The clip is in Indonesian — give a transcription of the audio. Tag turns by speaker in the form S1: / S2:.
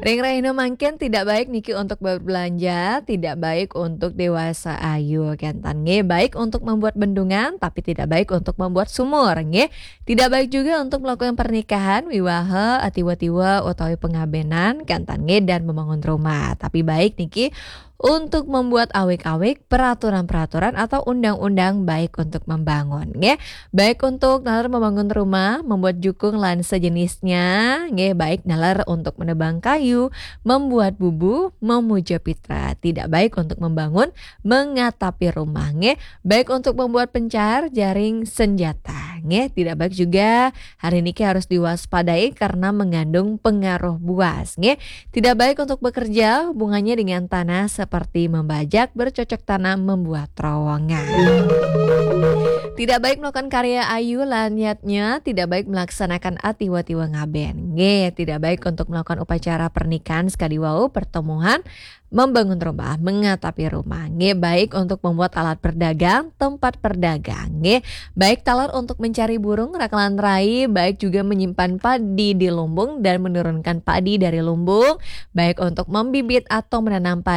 S1: Ring Raino mangken tidak baik niki untuk berbelanja, tidak baik untuk dewasa ayu kentan nge, baik untuk membuat bendungan tapi tidak baik untuk membuat sumur nge. Tidak baik juga untuk melakukan pernikahan, wiwaha, atiwa-tiwa utawi pengabenan kentan nge dan membangun rumah. Tapi baik niki untuk membuat awik-awik peraturan-peraturan atau undang-undang baik untuk membangun nge. Baik untuk nalar membangun rumah, membuat jukung lan sejenisnya nge, baik nalar untuk menebang kayu, membuat bubu, memuja pitra. Tidak baik untuk membangun, mengatapi rumah nge, baik untuk membuat pencar, jaring senjata nge. Tidak baik juga hari ini harus diwaspadai karena mengandung pengaruh buas nge. Tidak baik untuk bekerja hubungannya dengan tanah seperti membajak, bercocok tanam, membuat terowongan. Tidak baik melakukan karya ayu lan niatnya, tidak baik melaksanakan atiwa-tiwa ngaben. Nge, tidak baik untuk melakukan upacara pernikahan sekali wau pertemuan, membangun rumah, mengatapi rumah. Nge, baik untuk membuat alat perdagang, tempat perdagang. Nge, baik talar untuk mencari burung, rakalan rai, baik juga menyimpan padi di lumbung dan menurunkan padi dari lumbung, baik untuk membibit atau menanam padi